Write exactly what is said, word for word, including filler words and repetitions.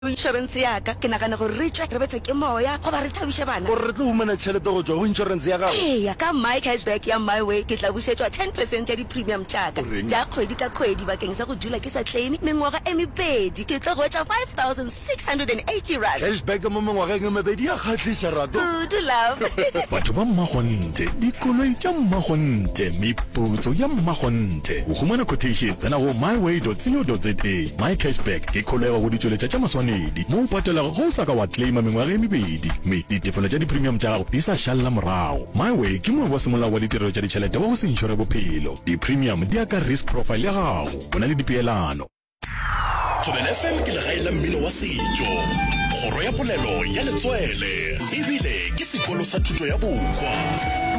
insurance ya ka ke nagana go reach re betse ke moya go ba re thabishe bana go re tlo humana tšhelete go tswa go insurance ya gago eya ka my cashback ya my way ke tla busetšwa ten percent ya di premium tšaka ja kgwedi ka kgwedi bakeng sa go dula ke sa claim mengwaga e mebedi ke tlo go etša five thousand six hundred eighty rand cashback mo mengwageng e mebedi ya kgatlhiša rato good love batho ba mmagonte dikoloi tša mmagonte meputso ya mmagonte o humana quotation tsena go myway dot co dot za. My cashback ke kgolego go ditšweletša tša maswanedi mo o patelago go sa ka wa claima mengwaga e mebedi mme ditefelo tša di-premium tša gago di sa šalela morago. myway ke mongwe wa semolao wa ditirelo tša ditšhelete wa go se inšore bophelo. di-premium di aka risk profile ya gago go na le dipeelano. Thobela F M ke legae la mmino wa setšo, kgoro ya polelo ya letswele ebile ke sekolo sa thuto ya bokgwa.